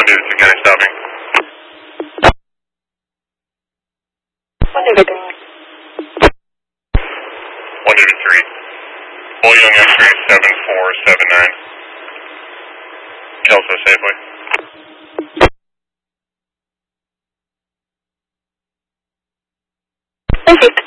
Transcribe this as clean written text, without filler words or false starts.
2, County stopping. 123. Bull Young X-ray 7479. Kelso safely. Thank you.